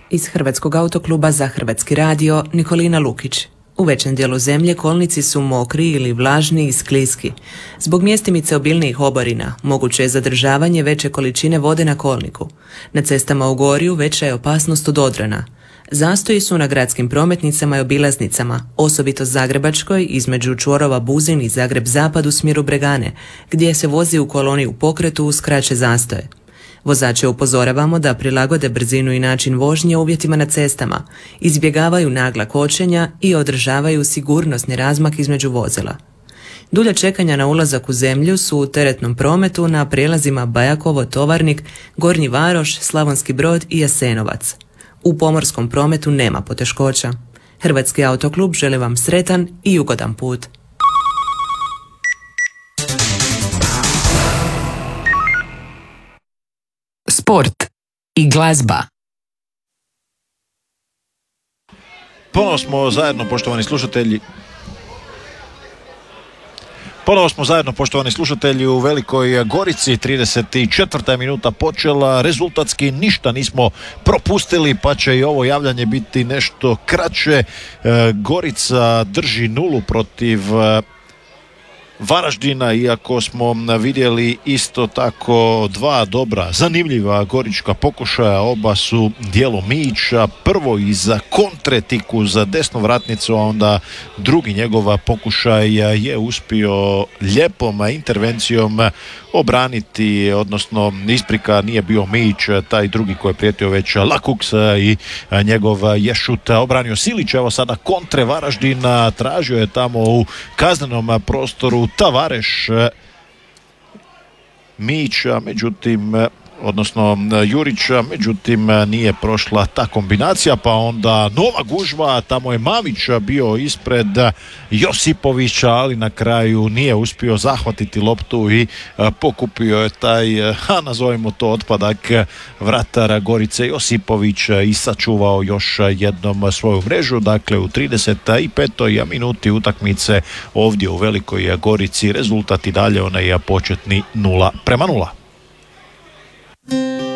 Iz Hrvatskog autokluba za Hrvatski radio Nikolina Lukić. U većem dijelu zemlje kolnici su mokri ili vlažni i skliski. Zbog mjestimice obilnijih oborina moguće je zadržavanje veće količine vode na kolniku. Na cestama u Gorju veća je opasnost od odrana. Zastoji su na gradskim prometnicama i obilaznicama, osobito Zagrebačkoj između čvorova Buzin i Zagreb Zapad u smjeru Bregane, gdje se vozi u koloni u pokretu uz kraće zastoje. Vozače upozoravamo da prilagode brzinu i način vožnje uvjetima na cestama, izbjegavaju nagla kočenja i održavaju sigurnosni razmak između vozila. Dulja čekanja na ulazak u zemlju su u teretnom prometu na prijelazima Bajakovo, Tovarnik, Gornji Varoš, Slavonski Brod i Jasenovac. U pomorskom prometu nema poteškoća. Hrvatski autoklub želi vam sretan i ugodan put. Sport i glazba. Ponovo smo zajedno, poštovani slušatelji, u Velikoj Gorici. 34. minuta počela, rezultatski ništa nismo propustili, pa će i ovo javljanje biti nešto kraće. Gorica drži nulu protiv Varaždina, iako smo vidjeli isto tako dva dobra, zanimljiva gorička pokušaja, oba su dijelo Mijića, prvo iza kontretiku za desnu vratnicu, a onda drugi njegova pokušaj je uspio lijepom intervencijom obraniti, odnosno isprika nije bio Mijić, taj drugi koji je prijetio već Lakuksa i njegov je šut obranio Silić. Evo sada kontre Varaždina, tražio je tamo u kaznenom prostoru Tavareš Mijića, Jurića, međutim nije prošla ta kombinacija, pa onda nova gužva, tamo je Mamić bio ispred Josipovića, ali na kraju nije uspio zahvatiti loptu i pokupio je taj, nazovimo to, otpadak vratara Gorice Josipović i sačuvao još jednom svoju mrežu. Dakle, u 35. minuti utakmice ovdje u Velikoj Gorici rezultat i dalje onaj početni 0:0.